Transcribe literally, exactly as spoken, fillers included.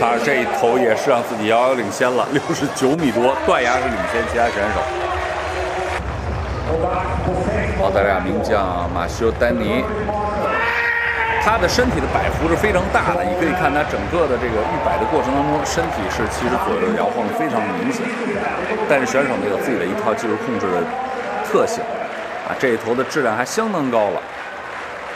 他这一头也是让自己遥遥领先了，六十九米多，断崖式领先其他选手。澳大利亚名将马修·丹尼，他的身体的摆幅是非常大的，你可以看他整个的这个预摆的过程当中，身体是其实左右摇晃的非常明显。但是选手呢有自己的一套技术控制的特性，啊，这一头的质量还相当高了。